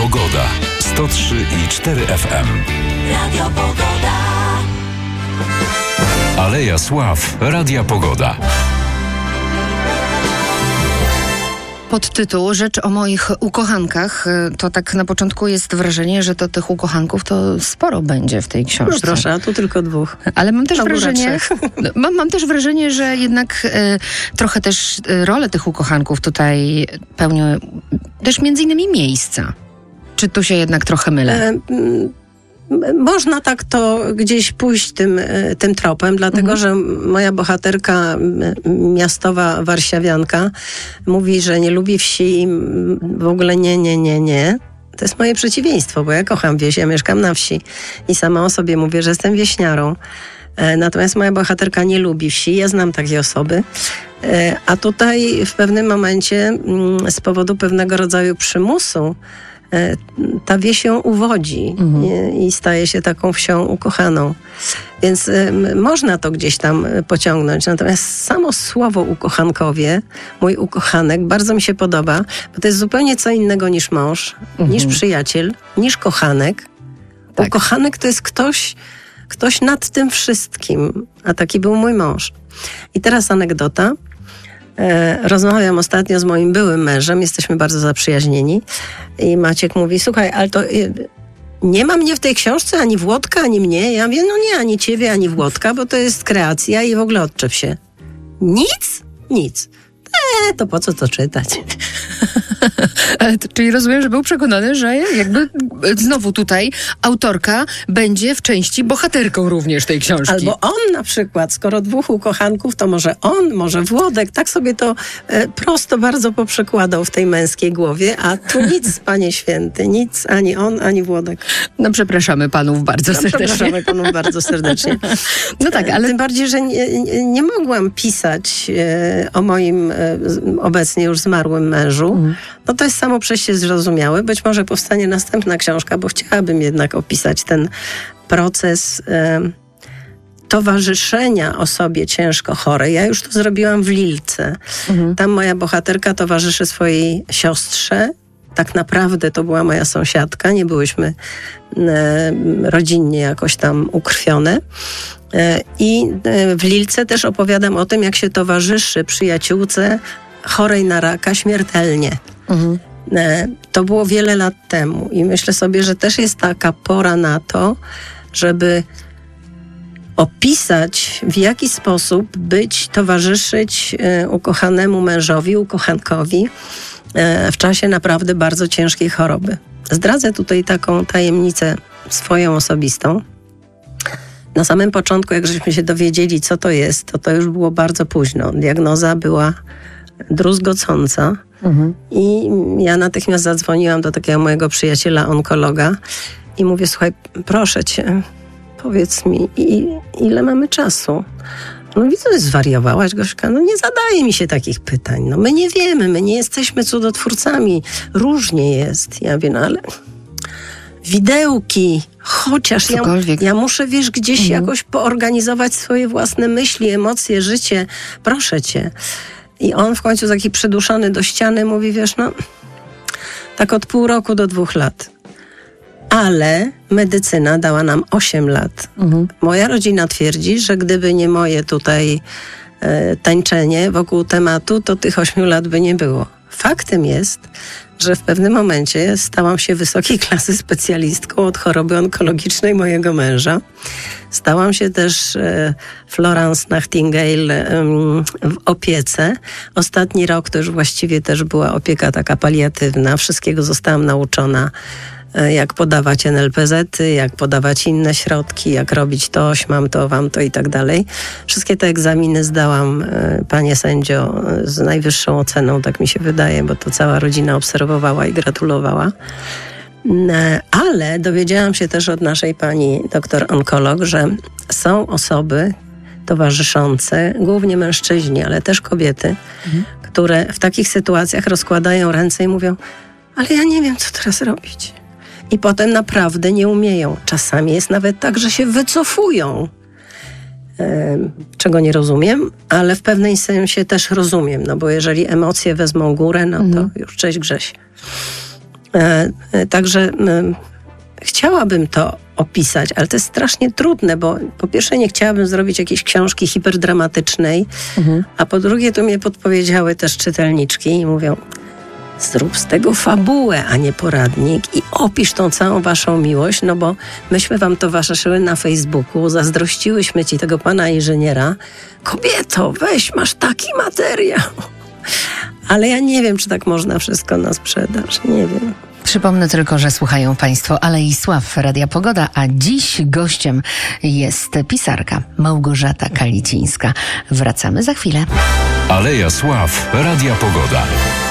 Pogoda. 103,4 FM. Radio Pogoda. Aleja Sław. Radia Pogoda. Podtytuł Rzecz o moich ukochankach. To tak na początku jest wrażenie, że to tych ukochanków to sporo będzie w tej książce. No proszę, a tu tylko 2. Ale mam też Na górę wrażenie, 3. mam też wrażenie, że jednak trochę też rolę tych ukochanków tutaj pełnią też między innymi miejsca. Czy tu się jednak trochę mylę? Można tak to gdzieś pójść tym tropem, dlatego że moja bohaterka, miastowa warszawianka, mówi, że nie lubi wsi i w ogóle nie. To jest moje przeciwieństwo, bo ja kocham wieś, ja mieszkam na wsi i sama o sobie mówię, że jestem wieśniarą. Natomiast moja bohaterka nie lubi wsi, ja znam takie osoby. A tutaj w pewnym momencie z powodu pewnego rodzaju przymusu ta wieś ją uwodzi i staje się taką wsią ukochaną. Więc można to gdzieś tam pociągnąć. Natomiast samo słowo ukochankowie, mój ukochanek, bardzo mi się podoba, bo to jest zupełnie co innego niż mąż, niż przyjaciel, niż kochanek. Tak. Ukochanek to jest ktoś nad tym wszystkim, a taki był mój mąż. I teraz anegdota. Rozmawiam ostatnio z moim byłym mężem, jesteśmy bardzo zaprzyjaźnieni i Maciek mówi, słuchaj, ale to nie ma mnie w tej książce, ani Włodka, ani mnie. Ja mówię, no nie, ani ciebie, ani Włodka, bo to jest kreacja i w ogóle odczep się. Nic. To po co to czytać? Czyli rozumiem, że był przekonany, że jakby znowu tutaj autorka będzie w części bohaterką również tej książki. Albo on na przykład, skoro 2 ukochanków, to może on, może Włodek. Tak sobie to prosto bardzo poprzekładał w tej męskiej głowie, a tu nic, Panie Święty, nic, ani on, ani Włodek. No przepraszamy panów bardzo serdecznie. Przepraszamy panów bardzo serdecznie. No tak, ale tym bardziej, że nie mogłam pisać o moim obecnie już zmarłym mężu. No to jest samo przejście zrozumiałe. Być może powstanie następna książka, bo chciałabym jednak opisać ten proces towarzyszenia osobie ciężko chorej. Ja już to zrobiłam w Lilce. Tam moja bohaterka towarzyszy swojej siostrze. Tak naprawdę to była moja sąsiadka. Nie byłyśmy rodzinnie jakoś tam ukrwione. I w Lilce też opowiadam o tym, jak się towarzyszy przyjaciółce chorej na raka śmiertelnie. To było wiele lat temu i myślę sobie, że też jest taka pora na to, żeby opisać, w jaki sposób towarzyszyć ukochanemu mężowi, ukochankowi w czasie naprawdę bardzo ciężkiej choroby. Zdradzę tutaj taką tajemnicę swoją osobistą. Na samym początku, jak żeśmy się dowiedzieli, co to jest, to już było bardzo późno. Diagnoza była druzgocąca i ja natychmiast zadzwoniłam do takiego mojego przyjaciela onkologa i mówię, słuchaj, proszę cię, powiedz mi, ile mamy czasu? No widzę, zwariowałaś, Gośka, no nie zadaje mi się takich pytań, no my nie wiemy, my nie jesteśmy cudotwórcami, różnie jest. Ja wiem, no ale widełki, chociaż ja muszę, wiesz, gdzieś jakoś poorganizować swoje własne myśli, emocje, życie, proszę cię. I on w końcu taki przyduszony do ściany mówi, wiesz, no tak od pół roku do 2 lat. Ale medycyna dała nam 8 lat. Moja rodzina twierdzi, że gdyby nie moje tutaj tańczenie wokół tematu, to tych 8 lat by nie było. Faktem jest, że w pewnym momencie stałam się wysokiej klasy specjalistką od choroby onkologicznej mojego męża. Stałam się też Florence Nightingale w opiece. Ostatni rok to już właściwie też była opieka taka paliatywna. Wszystkiego zostałam nauczona, jak podawać NLPZ-y, jak podawać inne środki, jak robić to, mam to, wam to i tak dalej. Wszystkie te egzaminy zdałam, panie sędzio, z najwyższą oceną, tak mi się wydaje, bo to cała rodzina obserwowała i gratulowała. Ale dowiedziałam się też od naszej pani doktor onkolog, że są osoby towarzyszące, głównie mężczyźni, ale też kobiety, które w takich sytuacjach rozkładają ręce i mówią, ale ja nie wiem, co teraz robić. I potem naprawdę nie umieją. Czasami jest nawet tak, że się wycofują. Czego nie rozumiem, ale w pewnym sensie też rozumiem, no bo jeżeli emocje wezmą górę, no to już cześć Grześ. Także chciałabym to opisać, ale to jest strasznie trudne, bo po pierwsze nie chciałabym zrobić jakiejś książki hiperdramatycznej, a po drugie tu mnie podpowiedziały też czytelniczki i mówią: zrób z tego fabułę, a nie poradnik i opisz tą całą waszą miłość, no bo myśmy wam towarzyszyły na Facebooku, zazdrościłyśmy ci tego pana inżyniera. Kobieto, weź, masz taki materiał. Ale ja nie wiem, czy tak można wszystko na sprzedaż, nie wiem. Przypomnę tylko, że słuchają Państwo Alei Sław Radia Pogoda, a dziś gościem jest pisarka Małgorzata Kalicińska. Wracamy za chwilę. Aleja Sław Radia Pogoda.